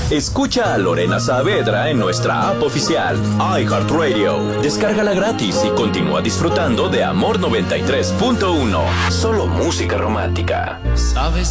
Escucha a Lorena Saavedra en nuestra app oficial, iHeartRadio. Descárgala gratis y continúa disfrutando de Amor 93.1. Solo música romántica. ¿Sabes?